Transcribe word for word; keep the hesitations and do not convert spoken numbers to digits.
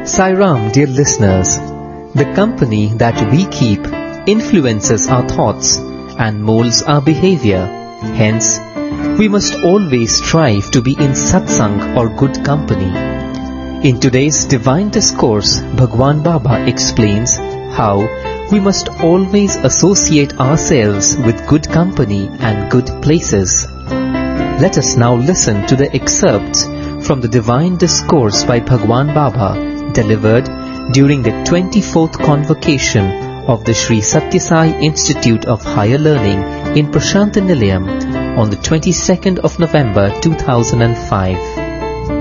Sai Ram, dear listeners, the company that we keep influences our thoughts and molds our behavior. Hence, we must always strive to be in satsang or good company. In today's Divine Discourse, Bhagwan Baba explains how we must always associate ourselves with good company and good places. Let us now listen to the excerpts from the Divine Discourse by Bhagwan Baba delivered during the twenty-fourth convocation of the Sri Sathya Sai Institute of Higher Learning in Prasanthi Nilayam on the twenty-second of November two thousand five.